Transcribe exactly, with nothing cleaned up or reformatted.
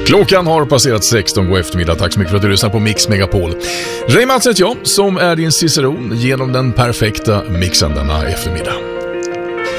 Klockan har passerat sexton god eftermiddag. Tack så mycket för att du lyssnar på Mix Megapol. Ray Mattsson heter jag, som är din ciceron genom den perfekta mixen denna eftermiddag.